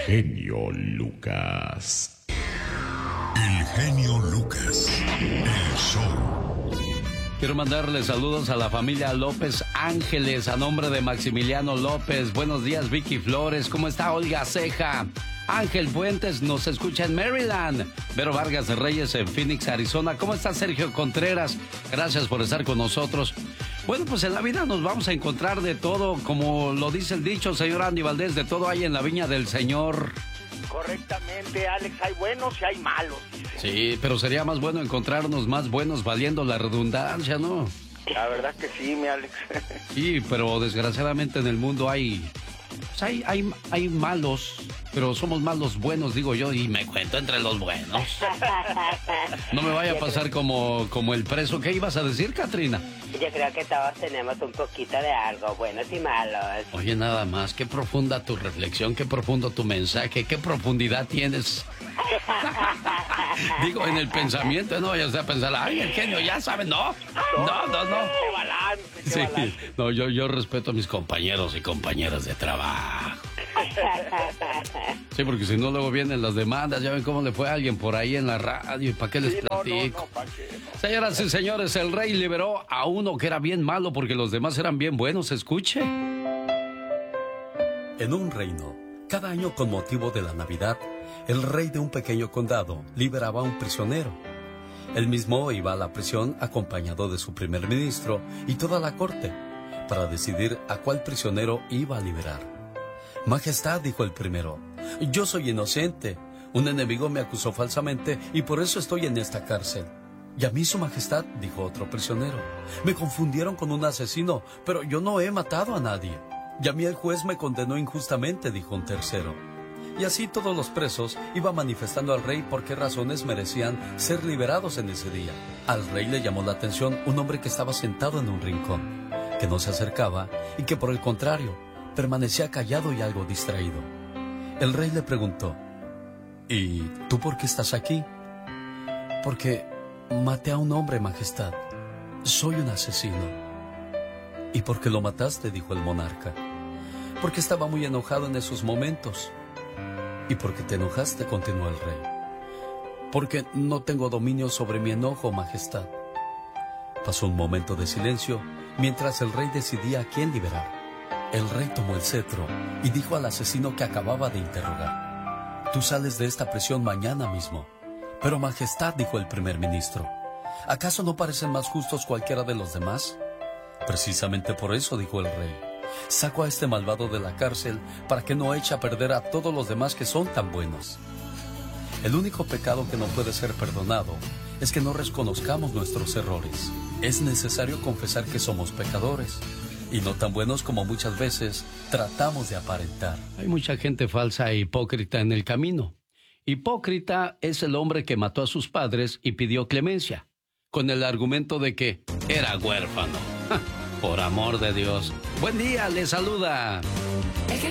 genio Lucas. El genio Lucas, el show. Quiero mandarle saludos a la familia López Ángeles, a nombre de Maximiliano López. Buenos días, Vicky Flores. ¿Cómo está Olga Ceja? Ángel Fuentes nos escucha en Maryland. Vero Vargas de Reyes en Phoenix, Arizona. ¿Cómo está Sergio Contreras? Gracias por estar con nosotros. Bueno, pues en la vida nos vamos a encontrar de todo, como lo dice el dicho, señor Andy Valdés, de todo hay en la viña del Señor. Correctamente, Alex, hay buenos y hay malos. Sí, pero sería más bueno encontrarnos más buenos valiendo la redundancia, ¿no? La verdad que sí, mi Alex. Sí, pero desgraciadamente en el mundo hay malos, pero somos malos buenos, digo yo, y me cuento entre los buenos. No me vaya a pasar como el preso. ¿Qué ibas a decir, Katrina? Yo creo que todos tenemos un poquito de algo, buenos y malos. Oye, nada más, qué profunda tu reflexión, qué profundo tu mensaje, qué profundidad tienes. Digo, en el pensamiento, no vayas a pensar, ay, el genio, ya saben, no. Qué balance, Sí, balance. no, yo respeto a mis compañeros y compañeras de trabajo. Sí, porque si no, luego vienen las demandas. Ya ven cómo le fue a alguien por ahí en la radio. ¿Y para qué les platico? ¿para qué? No. Señoras y señores, el rey liberó a uno que era bien malo porque los demás eran bien buenos. Escuche. En un reino, cada año con motivo de la Navidad, el rey de un pequeño condado liberaba a un prisionero. Él mismo iba a la prisión acompañado de su primer ministro y toda la corte para decidir a cuál prisionero iba a liberar. Majestad, dijo el primero, yo soy inocente. Un enemigo me acusó falsamente y por eso estoy en esta cárcel. Y a mí, su majestad, dijo otro prisionero, me confundieron con un asesino, pero yo no he matado a nadie. Y a mí el juez me condenó injustamente, dijo un tercero. Y así todos los presos iban manifestando al rey por qué razones merecían ser liberados en ese día. Al rey le llamó la atención un hombre que estaba sentado en un rincón, que no se acercaba y que por el contrario permanecía callado y algo distraído. El rey le preguntó, ¿y tú por qué estás aquí? Porque maté a un hombre, majestad. Soy un asesino. ¿Y por qué lo mataste?, dijo el monarca. Porque estaba muy enojado en esos momentos. ¿Y por qué te enojaste?, continuó el rey. Porque no tengo dominio sobre mi enojo, majestad. Pasó un momento de silencio mientras el rey decidía a quién liberar. El rey tomó el cetro y dijo al asesino que acababa de interrogar, tú sales de esta prisión mañana mismo. Pero majestad, dijo el primer ministro, ¿acaso no parecen más justos cualquiera de los demás? Precisamente por eso, dijo el rey, saco a este malvado de la cárcel para que no eche a perder a todos los demás que son tan buenos. El único pecado que no puede ser perdonado es que no reconozcamos nuestros errores. Es necesario confesar que somos pecadores y no tan buenos como muchas veces tratamos de aparentar. Hay mucha gente falsa e hipócrita en el camino. Hipócrita es el hombre que mató a sus padres y pidió clemencia, con el argumento de que era huérfano. Por amor de Dios. Buen día, le saluda